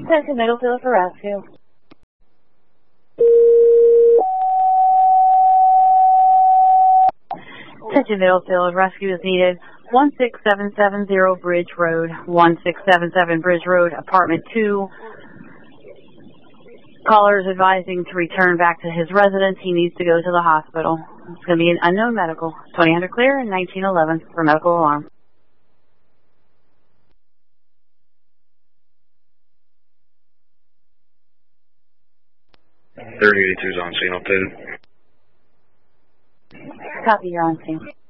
Attention Middlefield for rescue. Attention Middlefield, rescue is needed. 16770 Bridge Road, 1677 Bridge Road, apartment 2. Caller is advising to return back to his residence. He needs to go to the hospital. It's going to be an unknown medical. 2000 clear and 1911 for medical alarm. .3082 is on scene, updated. Copy, you're on scene.